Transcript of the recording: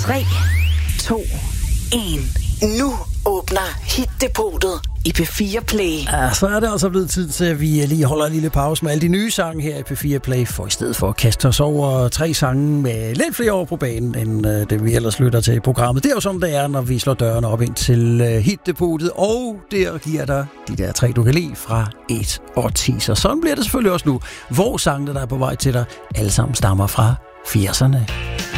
3, 2, 1. Nu åbner Hit-depotet i P4 Play. Ja, så er det altså blevet tid til, at vi lige holder en lille pause med alle de nye sange her i P4 Play, for i stedet for at kaste os over 3 sange med lidt flere år på banen, end det vi ellers lytter til i programmet. Det er jo sådan, det er, når vi slår dørene op ind til Hit-depotet, og der giver dig de der 3, du kan lide fra 1 og 10. Så sådan bliver det selvfølgelig også nu, hvor sangene, der er på vej til dig, alle sammen stammer fra 80'erne.